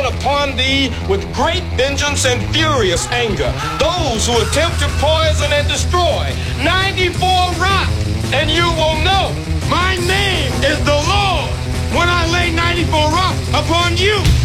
call upon thee with great vengeance and furious anger. Those who attempt to poison and destroy 94 Rock, and you will know my name is the Lord when I lay 94 Rock upon you.